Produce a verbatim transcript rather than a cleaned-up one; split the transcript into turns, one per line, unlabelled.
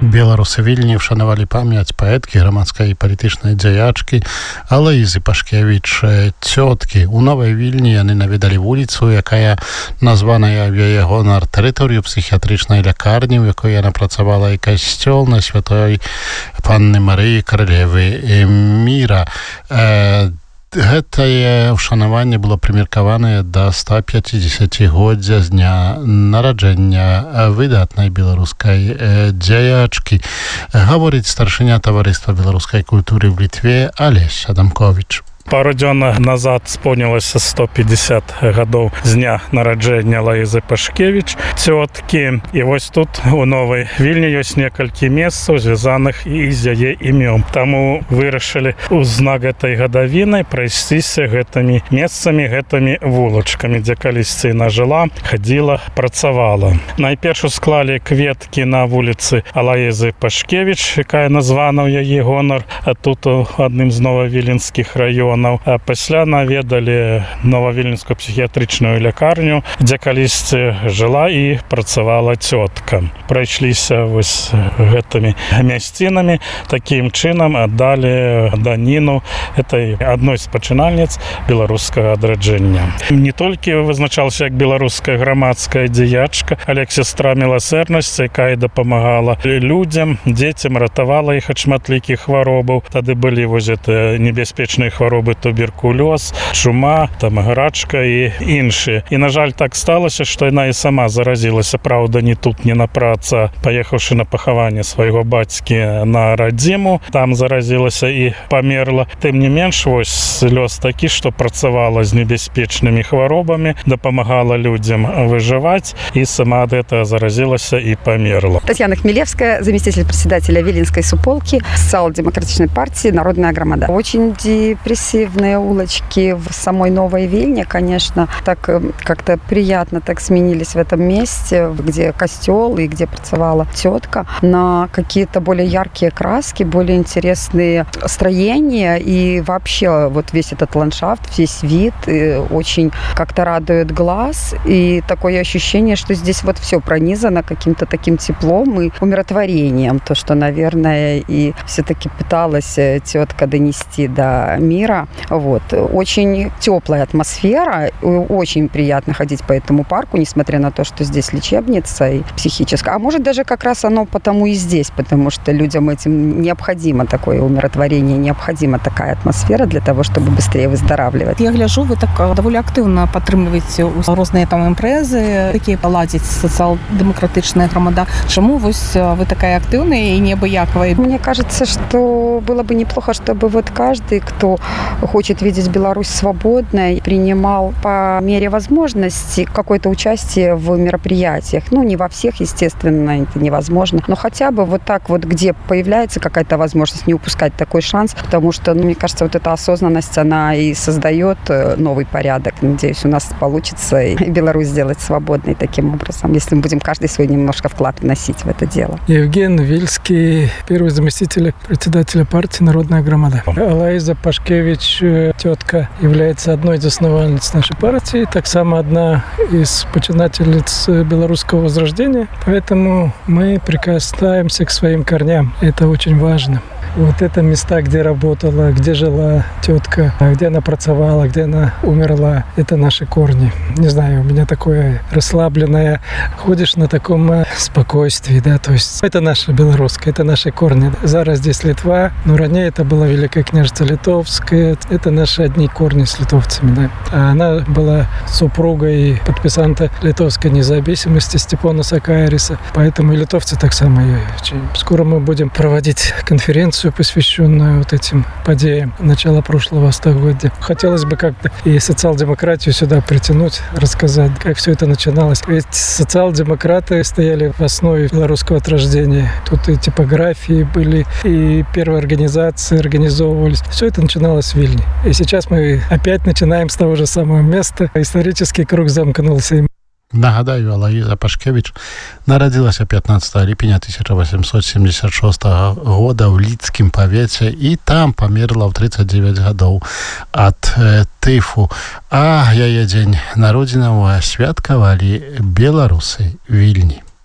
Беларусы Вільні вшанували пам'ять поетки, громадської і політичної діячки Алоїзи Пашкевич Цьотки. У Новій Вільні вони навідали вулицю, яка названа в її гонор територію психіатричної лікарні, в якій вона працювала, і костьол на Святої Панни Марії Королеви Міра. Гэтае ўшанаванне было прымеркаванае да ста пяцідзесяцігоддзя з дня нараджэння выдатнай беларускай дзеячкі. Гаворыць старшыня таварыства беларускай культуры в Літве Алесь Адамкович.
Пару дзён назад спомнілася сто пятьдесят гадоў з дня нараджэння Алоїзи Пашкевич Цьоткі. І вось тут у Новай Вільні ёсць некалькі месцаў, звязаных і з яе імём. Таму вырашылі ў знак гэтай гадавіны прайсціся гэтымі месцамі, гэтымі вулачкамі, дзе калісьці яна жыла, хадзіла, працавала. Найперш склалі кветкі на вуліцы Алоїзи Пашкевич, якая названа ў яе гонар, а тут у адным з новавіленскіх раёнаў. А пасля наведалі новавіленскую псіхіятрычную лякарню, дзе калісьці жыла і працавала цётка. Прайшліся вось гэтымі мясцінамі, такім чынам аддалі даніну этой адной з пачынальніц беларускага адраджэння. Не толькі вызначалася як беларуская грамадская дзеячка, але як сестра міласэрнасці, якая дапамагала людзям, дзецям, ратавала іх ад шматлікіх хваробаў. Тады былі вось гэта небяспечныя хваробы, туберкулёз, чума, там гарачка і іншыя. І, на жаль, так сталася, што яна і сама заразілася, праўда, не тут, не на праца, паехаўшы на пахаванне свайго бацькі на радзіму, там заразілася і памерла. Тым не менш, вось лёс такі, што працавала з небяспечнымі хваробамі, дапамагала людзям выжываць, і сама ад этого заразілася і памерла.
Татьяна Хмелевская, заместитель председателя Виленской суполки социал-демократичной партии «Народная громада». Очень депрессивная улочки в самой Новой Вильне, конечно, так как-то приятно так сменились в этом месте, где костел и где працевала тетка, на какие-то более яркие краски, более интересные строения, и вообще вот весь этот ландшафт, весь вид очень как-то радует глаз, и такое ощущение, что здесь вот все пронизано каким-то таким теплом и умиротворением, то, что, наверное, и все-таки пыталась тетка донести до мира. Вот. Очень теплая атмосфера, очень приятно ходить по этому парку, несмотря на то, что здесь лечебница и психическая. А может, даже как раз оно потому и здесь, потому что людям этим необходимо такое умиротворение, необходима такая атмосфера для того, чтобы быстрее выздоравливать.
Я гляжу, вы так довольно активно підтримуєте різні там імпрези, які ладять соціал-демократична громада. Чому ось ви така активна і необыяковая?
Мне кажется, что было бы неплохо, чтобы вот каждый, кто хочет видеть Беларусь свободной, принимал по мере возможности какое-то участие в мероприятиях. Ну, не во всех, естественно, это невозможно, но хотя бы вот так вот, где появляется какая-то возможность, не упускать такой шанс, потому что, ну, мне кажется, вот эта осознанность, она и создает новый порядок. Надеюсь, у нас получится и Беларусь сделать свободной таким образом, если мы будем каждый свой немножко вклад вносить в это дело.
Евген Вильский, первый заместитель председателя партии «Народная громада». Алоїза Пашкевич Тётка является одной из основательниц нашей партии, так само одна из починательниц белорусского возрождения, поэтому мы прикасаемся к своим корням, это очень важно. Вот это места, где работала, где жила тетка, где она працевала, где она умерла, это наши корни. Не знаю, у меня такое расслабленное, ходишь на таком спокойствии, да, то есть это наше белорусское, это наши корни. Зараз здесь Литва, но ранее это было Великое княжество Литовское, это наши одни корни с литовцами, да. А она была супругой подписанта литовской независимости Степана Сакариса, поэтому и литовцы так само. Скоро мы будем проводить конференцию, посвященную вот этим подеям начала прошлого столетия. Хотелось бы как-то и социал-демократию сюда притянуть, рассказать, как все это начиналось. Ведь социал-демократы стояли в основе белорусского отрождения. Тут и типографии были, и первые организации организовывались. Все это начиналось в Вильне. И сейчас мы опять начинаем с того же самого места. Исторический круг замкнулся.
Нагадаю, Алоїза Пашкевич нарадзілася пятнадцатого ліпеня тысяча восемьсот семьдесят шестого года ў Лідскім павеце і там памерла ў тридцать девять гадоў ад э, тыфу. А яе дзень народзінаў святкавалі беларусы Вільні.